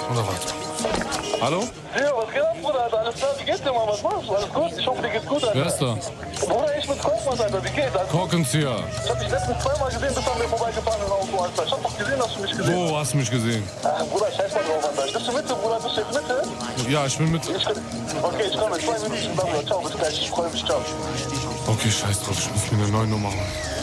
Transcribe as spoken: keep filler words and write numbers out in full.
Oder was? Hallo? Ja, was geht ab, Bruder? Alter, alles klar, wie geht's dir, Mann? Was machst du? Alles gut? Ich hoffe, dir geht's gut, Alter. Wer ist da? Bruder, ich bin's Korkmaz, Alter. Wie geht's? Alter? Korkenzieher. Ich hab dich letztens zweimal gesehen, bist an mir vorbeigefahren im Auto, Alter. Ich hab doch gesehen, dass du mich gesehen hast. Wo hast du mich gesehen? Ach, Bruder, scheiß mal drauf, Alter. Bist du Mitte, Bruder? Bist du jetzt Mitte? Ja, ich bin mit. Ich, okay, ich komme in zwei Minuten dann, Bruder. Ciao, bis gleich. Ich freue mich, ciao. Okay, scheiß drauf, ich muss mir eine neue Nummer holen.